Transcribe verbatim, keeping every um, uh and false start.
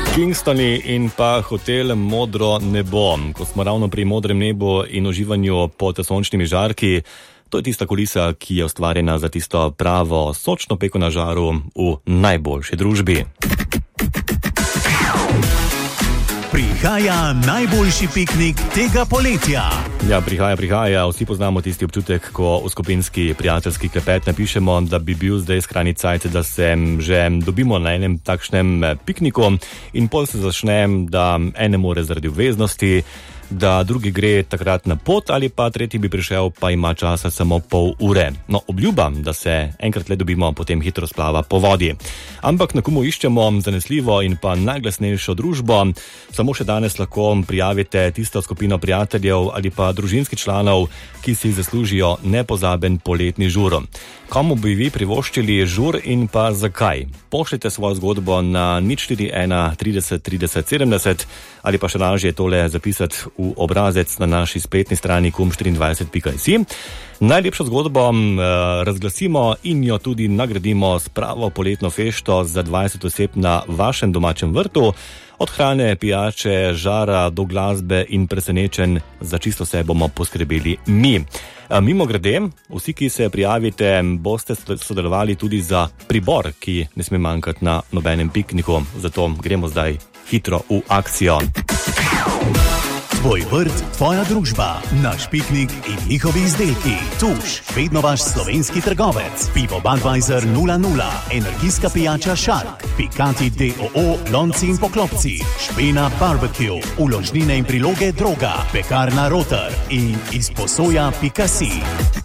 Kingstoni in pa hotel Modro nebo. Ko smo ravno pri modrem nebu in uživanju pod sončnimi žarki, to je tista kulisa, ki je ustvarjena za tisto pravo sočno peko na žaru v najboljši družbi. Prihaja najboljši piknik tega poletja. Ja, prihaja, prihaja. Vsi poznamo tisti občutek, ko v skupinski prijateljski klepet napišemo, da bi bil zdaj skrajni cajt, da se že dobimo na enem takšnem pikniku in pol se začne, da ene more zaradi obveznosti, da drugi gre takrat na pot ali pa tretji bi prišel, pa ima časa samo pol ure. No, obljubam, da se enkrat le dobimo, potem hitro splava po vodi. Ampak na komu iščemo zanesljivo in pa najglasnejšo družbo, samo še danes lahko prijavite tisto skupino prijateljev ali pa družinskih članov, ki si zaslužijo nepozaben poletni žur. Komu bi vi privoščili žur in pa zakaj? Pošljite svojo zgodbo na nič štiri ena trideset trideset sedemdeset ali pa še lažje tole zapisati v obrazec na naši spletni strani kum štiriindvajset pika si. Najlepšo zgodbo eh, razglasimo in jo tudi nagradimo s pravo poletno fešto za dvajset oseb na vašem domačem vrtu. Od hrane, pijače, žara do glasbe in presenečenj, za čisto se bomo poskrbeli mi. Mimo grede, vsi, ki se prijavite, boste sodelovali tudi za pribor, ki ne sme manjkati na nobenem pikniku. Zato gremo zdaj hitro v akcijo. Tvoj vrt, tvoja družba, naš piknik in njihovi izdelki. Tuš, vedno vaš slovenski trgovec. Pivo Budweiser nula nula, energijska pijača Shark, Pikati D O O, lonci in poklopci, Špena barbecue, uložnine in priloge Droga, pekarna Roter in izposoja pika si.